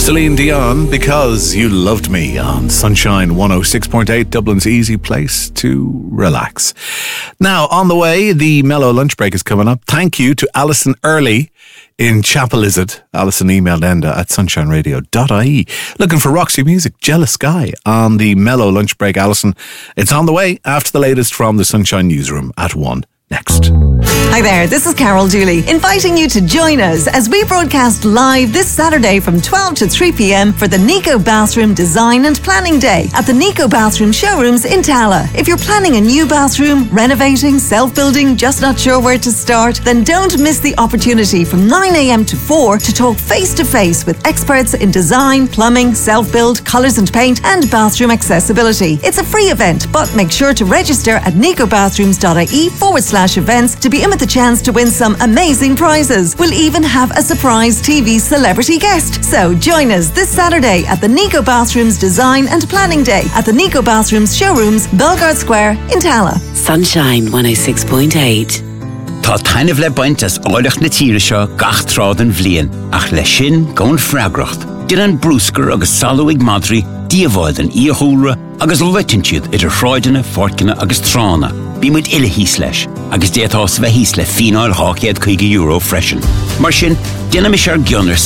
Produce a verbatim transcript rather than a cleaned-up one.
Celine Dion, Because You Loved Me, on Sunshine one oh six point eight, Dublin's easy place to relax. Now, on the way, the Mellow Lunch Break is coming up. Thank you to Alison Early in Chapel Izzard. Alison emailed Enda at sunshine radio dot I E. Looking for Roxy Music, Jealous Guy, on the Mellow Lunch Break, Alison. It's on the way after the latest from the Sunshine Newsroom at one. Next. Hi there, this is Carol Dooley, inviting you to join us as we broadcast live this Saturday from twelve to three p.m. for the Nico Bathroom Design and Planning Day at the Nico Bathroom Showrooms in Tala. If you're planning a new bathroom, renovating, self-building, just not sure where to start, then don't miss the opportunity from nine a.m. to four to talk face-to-face with experts in design, plumbing, self-build, colours and paint, and bathroom accessibility. It's a free event, but make sure to register at nicobathrooms.ie forward slash events to be in with the chance to win some amazing prizes. We'll even have a surprise T V celebrity guest. So join us this Saturday at the Nico Bathrooms Design and Planning Day at the Nico Bathrooms Showrooms, Belgard Square in Tala. Sunshine one oh six point eight. Tá tainmh le baint as áileach na tíre seo gach trád an bhliain, ach le sin gón freagracht. Dir an brúscar agus salúig madri, díomháid an íothúra agus luitin siad idir shráideanna, forcanna agus trána. Bí muid ile hís leis, agus déatás bheith hís le fínáil hácéad chuige euro freisin. Mar sin, déanam is ar gionnar